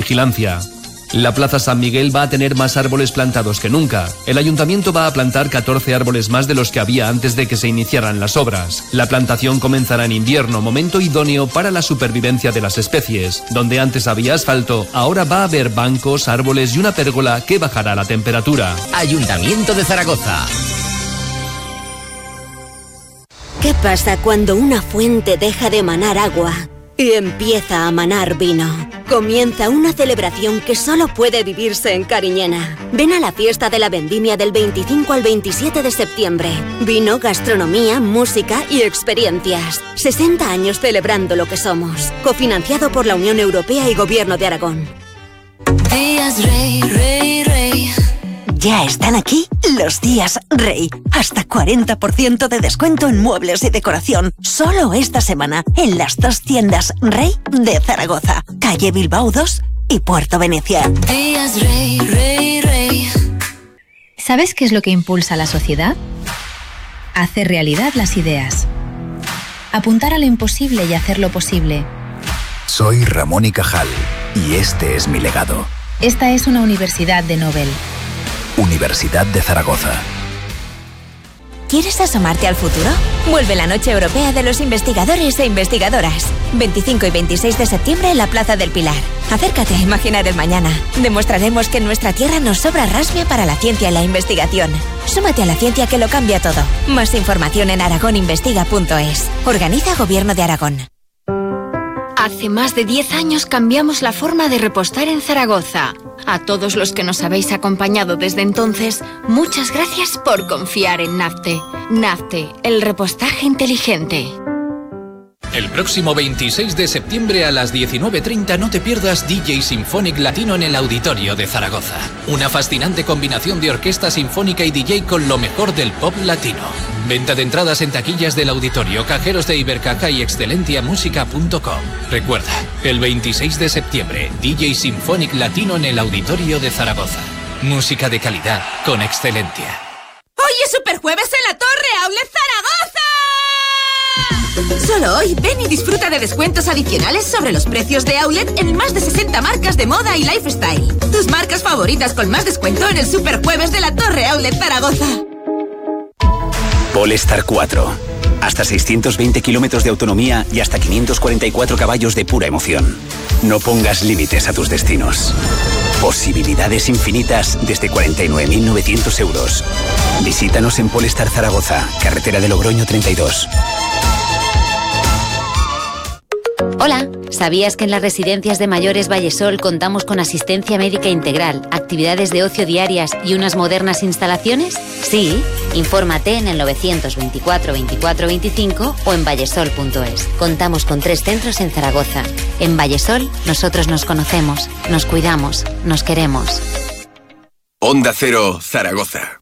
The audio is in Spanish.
vigilancia. La Plaza San Miguel va a tener más árboles plantados que nunca. El ayuntamiento va a plantar 14 árboles más de los que había antes de que se iniciaran las obras. La plantación comenzará en invierno, momento idóneo para la supervivencia de las especies. Donde antes había asfalto, ahora va a haber bancos, árboles y una pérgola que bajará la temperatura. Ayuntamiento de Zaragoza. ¿Qué pasa cuando una fuente deja de manar agua y empieza a manar vino? Comienza una celebración que solo puede vivirse en Cariñena. Ven a la fiesta de la vendimia del 25 al 27 de septiembre. Vino, gastronomía, música y experiencias. 60 años celebrando lo que somos. Cofinanciado por la Unión Europea y Gobierno de Aragón. Días Rey, Rey, Rey. Ya están aquí los días Rey. Hasta 40% de descuento en muebles y decoración. Solo esta semana en las 2 tiendas Rey de Zaragoza. Calle Bilbao 2 y Puerto Venecia. Días Rey, Rey, Rey. ¿Sabes qué es lo que impulsa a la sociedad? Hacer realidad las ideas. Apuntar a lo imposible y hacerlo posible. Soy Ramón y Cajal y este es mi legado. Esta es una universidad de Nobel. Universidad de Zaragoza. ¿Quieres asomarte al futuro? Vuelve la Noche Europea de los Investigadores e Investigadoras. 25 y 26 de septiembre en la Plaza del Pilar. Acércate a imaginar el mañana. Demostraremos que en nuestra tierra nos sobra rasmia para la ciencia y la investigación. Súmate a la ciencia que lo cambia todo. Más información en aragoninvestiga.es. Organiza Gobierno de Aragón. Hace más de 10 años cambiamos la forma de repostar en Zaragoza. A todos los que nos habéis acompañado desde entonces, muchas gracias por confiar en Nafte. Nafte, el repostaje inteligente. El próximo 26 de septiembre a las 19:30 no te pierdas DJ Symphonic Latino en el Auditorio de Zaragoza. Una fascinante combinación de orquesta sinfónica y DJ con lo mejor del pop latino. Venta de entradas en taquillas del auditorio, cajeros de Ibercaja y excelentiamusica.com. Recuerda, el 26 de septiembre, DJ Symphonic Latino en el Auditorio de Zaragoza. Música de calidad con Excelentia. ¡Hoy es Superjueves en la Torre Outlet Zaragoza! Solo hoy ven y disfruta de descuentos adicionales sobre los precios de Outlet en más de 60 marcas de moda y lifestyle. Tus marcas favoritas con más descuento en el Superjueves de la Torre Outlet Zaragoza. Polestar 4. Hasta 620 kilómetros de autonomía y hasta 544 caballos de pura emoción. No pongas límites a tus destinos. Posibilidades infinitas desde 49.900 euros. Visítanos en Polestar Zaragoza, carretera de Logroño 32. Hola, ¿sabías que en las residencias de mayores Vallesol contamos con asistencia médica integral, actividades de ocio diarias y unas modernas instalaciones? Sí, infórmate en el 924 24 25 o en vallesol.es. Contamos con 3 centros en Zaragoza. En Vallesol, nosotros nos conocemos, nos cuidamos, nos queremos. Onda Cero, Zaragoza.